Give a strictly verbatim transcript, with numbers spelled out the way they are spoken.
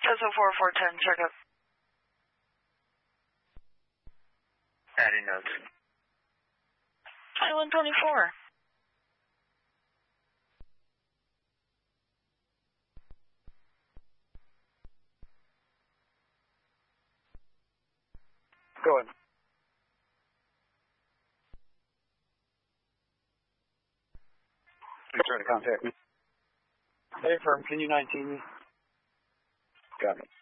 Tesla four four ten, check up. Adding notes. twenty-one twenty-four. Go ahead. Please try to contact me. Hey, firm, can you nineteen me? Got it.